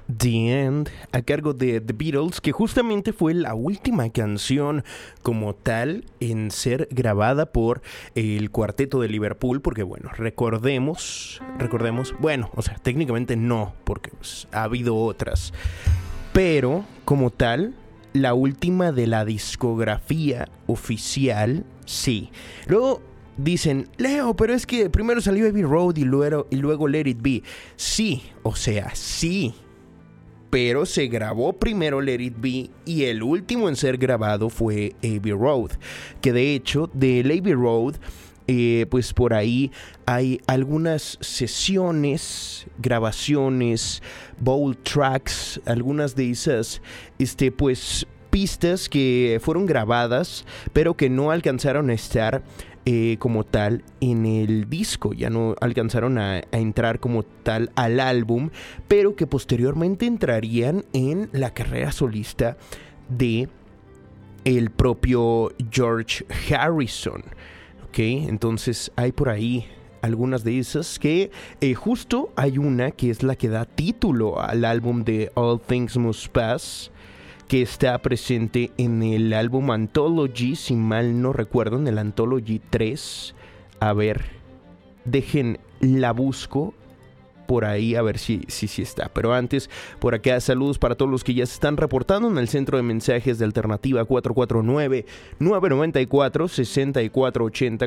The End, a cargo de The Beatles, que justamente fue la última canción como tal en ser grabada por el Cuarteto de Liverpool, porque bueno, recordemos, bueno, o sea, técnicamente no, porque pues, ha habido otras, pero como tal, la última de la discografía oficial, sí. Luego dicen, Leo, pero es que primero salió Abbey Road y luego Let It Be. Sí, o sea, sí. Pero se grabó primero Let It Be y el último en ser grabado fue Abbey Road. Que de hecho, del Abbey Road, pues por ahí hay algunas sesiones, grabaciones, bowl tracks, algunas de esas, pues pistas que fueron grabadas, pero que no alcanzaron a estar como tal en el disco, ya no alcanzaron a entrar como tal al álbum, pero que posteriormente entrarían en la carrera solista de el propio George Harrison. Ok, entonces hay por ahí algunas de esas que justo hay una que es la que da título al álbum de All Things Must Pass, que está presente en el álbum Anthology, si mal no recuerdo, en el Anthology 3. A ver, dejen la busco por ahí a ver si está. Pero antes, por acá, saludos para todos los que ya se están reportando en el centro de mensajes de Alternativa 449-994-6480,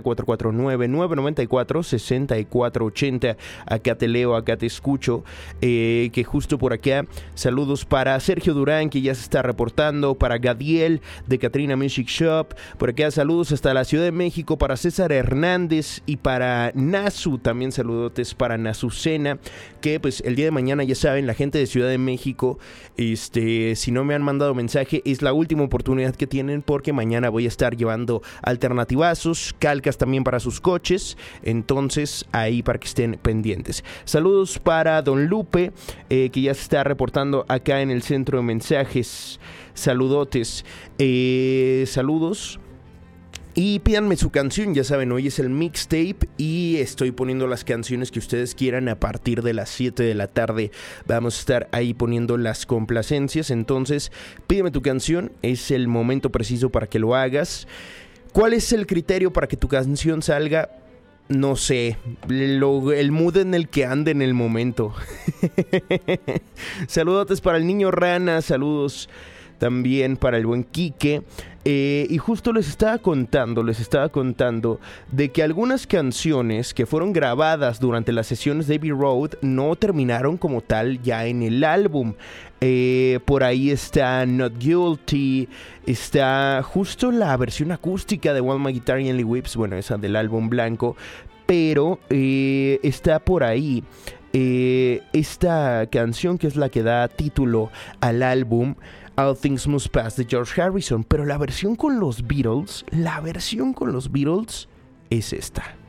449-994-6480. Acá te leo, acá te escucho. Que justo por acá, saludos para Sergio Durán, que ya se está reportando, para Gadiel de Katrina Music Shop. Por acá, saludos hasta la Ciudad de México para César Hernández y para Nasu. También saludotes para Nazucena, que pues el día de mañana, ya saben, la gente de Ciudad de México, si no me han mandado mensaje, es la última oportunidad que tienen, porque mañana voy a estar llevando alternativazos, calcas también para sus coches, entonces ahí para que estén pendientes. Saludos para Don Lupe, que ya se está reportando acá en el centro de mensajes. Saludotes, saludos. Y pídanme su canción, ya saben, hoy es el mixtape y estoy poniendo las canciones que ustedes quieran a partir de las 7 de la tarde. Vamos a estar ahí poniendo las complacencias, entonces pídeme tu canción, es el momento preciso para que lo hagas. ¿Cuál es el criterio para que tu canción salga? No sé, el mood en el que ande en el momento. Saludotes para el niño Rana, saludos también para el buen Quique. Y justo les estaba contando de que algunas canciones que fueron grabadas durante las sesiones de Abbey Road no terminaron como tal ya en el álbum. Por ahí está Not Guilty, está justo la versión acústica de While My Guitar Gently Weeps, bueno, esa del álbum blanco, pero está por ahí esta canción que es la que da título al álbum, All Things Must Pass, de George Harrison. Pero la versión con los Beatles es esta.